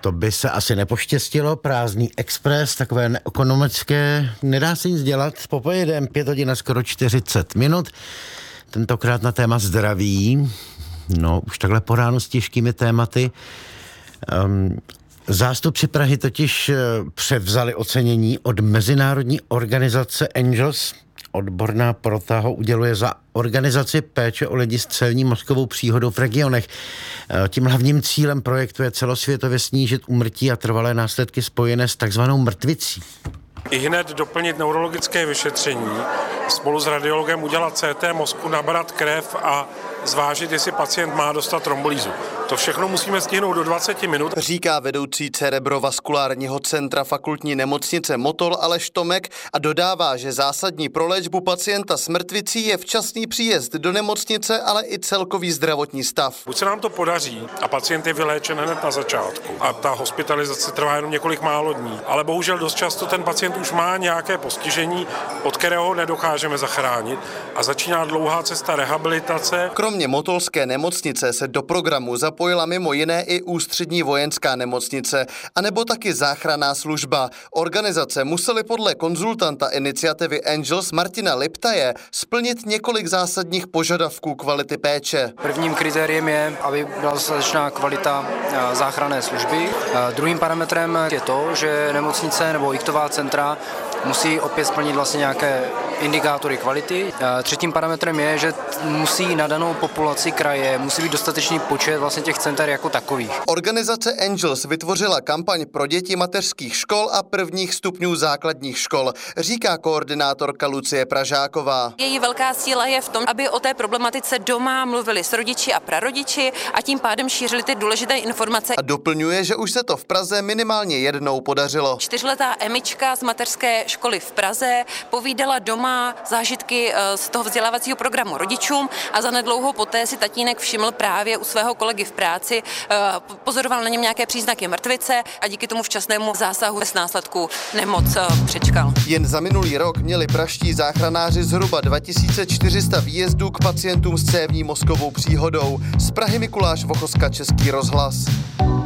To by se asi nepoštěstilo, prázdný expres, takové neekonomické, nedá se nic dělat, popojedem 5 hodin a skoro 40 minut, tentokrát na téma zdraví, no už takhle po ránu s těžkými tématy. Zástupci Prahy totiž převzali ocenění od mezinárodní organizace Angels. Odborná porota ho uděluje za organizaci péče o lidi s cévní mozkovou příhodou v regionech. Tím hlavním cílem projektu je celosvětově snížit úmrtí a trvalé následky spojené s takzvanou mrtvicí. I hned doplnit neurologické vyšetření, spolu s radiologem udělat CT mozku, nabrat krev a zvážit, jestli pacient má dostat trombolýzu. To všechno musíme stihnout do 20 minut. Říká vedoucí cerebrovaskulárního centra fakultní nemocnice Motol Aleš Tomek a dodává, že zásadní pro léčbu pacienta s mrtvicí je včasný příjezd do nemocnice, ale i celkový zdravotní stav. Buď se nám to podaří a pacient je vyléčen hned na začátku a ta hospitalizace trvá jenom několik málo dní, ale bohužel dost často ten pacient už má nějaké postižení, od kterého nedokážeme zachránit a začíná dlouhá cesta rehabilitace. Kromě motolské nemocnice se do programu zapojila mimo jiné i ústřední vojenská nemocnice, anebo taky záchranná služba. Organizace musely podle konzultanta iniciativy Angels Martina Liptaje splnit několik zásadních požadavků kvality péče. Prvním kritériem je, aby byla dostatečná kvalita záchranné služby. Druhým parametrem je to, že nemocnice nebo iktová centra musí opět splnit vlastně nějaké indikátory kvality. Třetím parametrem je, že musí na danou populaci kraje musí být dostatečný počet vlastně těch center jako takových. Organizace Angels vytvořila kampaň pro děti mateřských škol a prvních stupňů základních škol, říká koordinátorka Lucie Pražáková. Její velká síla je v tom, aby o té problematice doma mluvili s rodiči a prarodiči a tím pádem šířili ty důležité informace. A doplňuje, že už se to v Praze minimálně jednou podařilo. 4letá Emička z mateřské školy v Praze povídala doma zážitky z toho vzdělávacího programu rodičům a zanedlouho poté si tatínek všiml právě u svého kolegy v práci, pozoroval na něm nějaké příznaky mrtvice a díky tomu včasnému zásahu bez následků nemoc přečkal. Jen za minulý rok měli praští záchranáři zhruba 2400 výjezdů k pacientům s cévní mozkovou příhodou. Z Prahy Mikuláš Vochoska, Český rozhlas.